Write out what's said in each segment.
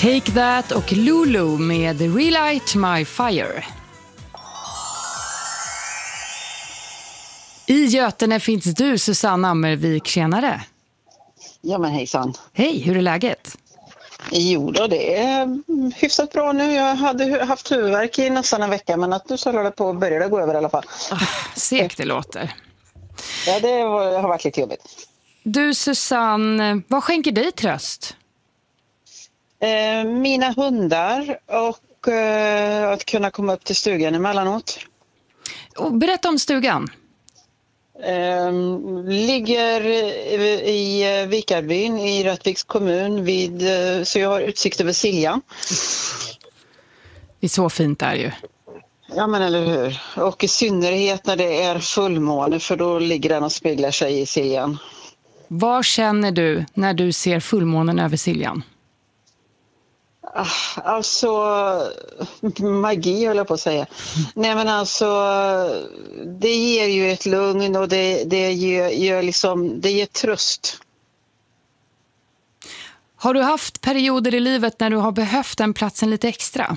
Take That och Lulu med Relight My Fire. I Götene finns du, Susanne Ammervik, tjänare. Ja men hejsan. Hej, hur är läget? Jo då, det är hyfsat bra nu. Jag hade haft huvudvärk i nästan en vecka, men att nu så håller det på att börja gå över i alla fall. Segt det låter. Ja, det har varit lite jobbigt. Du Susanne, vad skänker dig tröst? Mina hundar och att kunna komma upp till stugan emellanåt. Och berätta om stugan. Ligger i Vikarbyn i Rättviks kommun så jag har utsikt över Siljan. Det är så fint där ju. Ja men eller hur. Och i synnerhet när det är fullmåne, för då ligger den och speglar sig i Siljan. Vad känner du när du ser fullmånen över Siljan? Alltså magi höll jag på att säga. Nej men alltså det ger ju ett lugn och det ger tröst. Har du haft perioder i livet när du har behövt den platsen lite extra?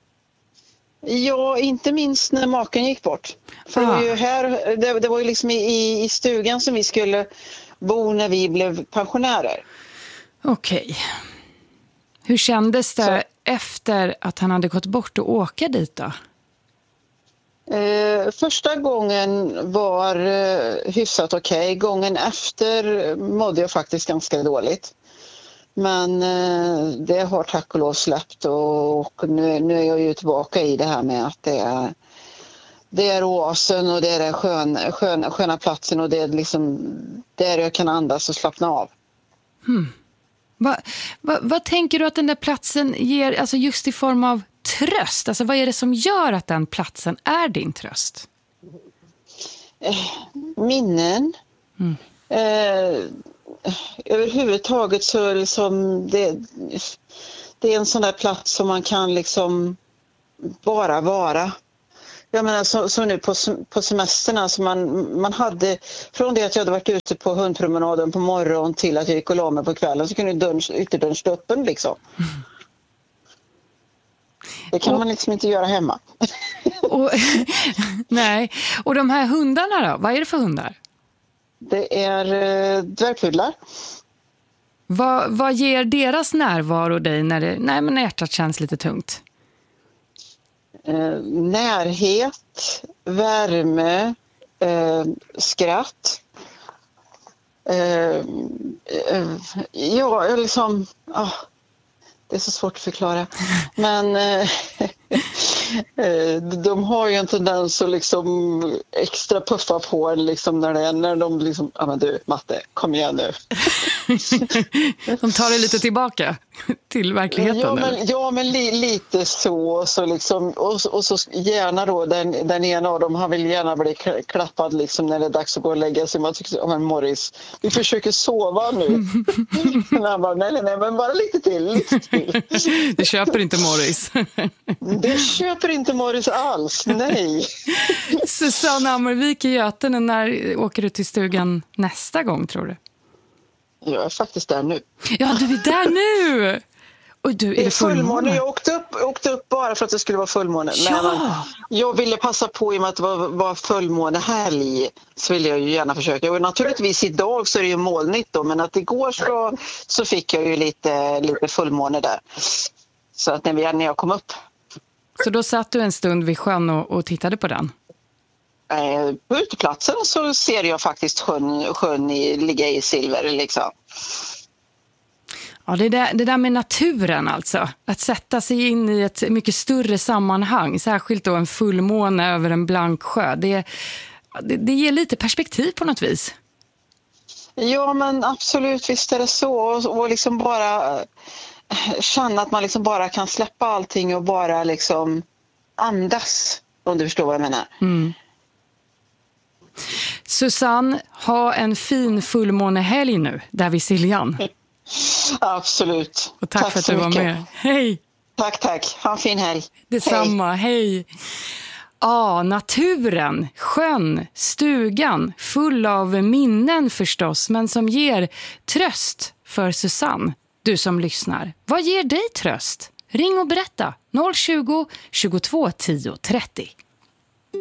Ja, inte minst när maken gick bort. För det var ju det var ju liksom i stugan som vi skulle bo när vi blev pensionärer. Okej. Hur kändes det efter att han hade gått bort och åka dit då? Första gången var hyfsat okej. Gången efter mådde jag faktiskt ganska dåligt. Men det har tack och lov släppt och nu är jag ju tillbaka i det här med att det är oasen och det är den sköna platsen och det är liksom där jag kan andas och slappna av. Vad tänker du att den där platsen ger, alltså just i form av tröst? Alltså vad är det som gör att den platsen är din tröst? Minnen. Överhuvudtaget så liksom det är en sån där plats som man kan liksom bara vara. Jag menar så nu på semesterna så man hade, från det att jag hade varit ute på hundpromenaden på morgonen till att jag gick och la mig på kvällen, så kunde ytterdörren stå öppen liksom. Det kan man liksom inte göra hemma. Nej, och de här hundarna då? Vad är det för hundar? Det är dvärgpudlar. Vad ger deras närvaro dig när hjärtat känns lite tungt? Närhet, värme, skratt. Det är så svårt att förklara. Men de har ju en tendens att liksom extra puffa på en liksom när de liksom, ja men du Matte, kom igen nu. De tar det lite tillbaka till verkligheten. Ja men lite så liksom, och så gärna då den ena av dem, han vill gärna bli klappad liksom när det är dags att gå och lägga sig. Man tycker, men Morris, vi försöker sova nu. Han bara, nej men bara lite till. Det köper inte Morris. Det köper inte Morris alls, nej. Susanne Ammervik i Götene, när åker du till stugan nästa gång tror du? Jag är faktiskt där nu. Ja, du är där nu! Och du, är det fullmåne? Jag åkte upp bara för att det skulle vara fullmåne. Ja. Men jag ville passa på i och med att det var fullmåne helg, så ville jag ju gärna försöka. Och naturligtvis idag så är det ju molnigt då, men att igår så fick jag ju lite fullmåne där. Så att när jag kom upp. Så då satt du en stund vid sjön och tittade på den? På uteplatsen så ser jag faktiskt sjön ligga i silver liksom. Ja, det där med naturen alltså. Att sätta sig in i ett mycket större sammanhang. Särskilt då en fullmåne över en blank sjö. Det ger lite perspektiv på något vis. Ja men absolut, visst är det så. Och liksom bara känna att man liksom bara kan släppa allting och bara liksom andas. Om du förstår vad jag menar. Mm. Susanne, ha en fin fullmånehelg nu där vid Siljan. Absolut. Och tack för att du var med. Hej! Tack. Ha en fin helg. Detsamma, hej! Ja, naturen, sjön, stugan, full av minnen förstås, men som ger tröst för Susanne. du som lyssnar. Vad ger dig tröst? Ring och berätta. 020 22 10 30.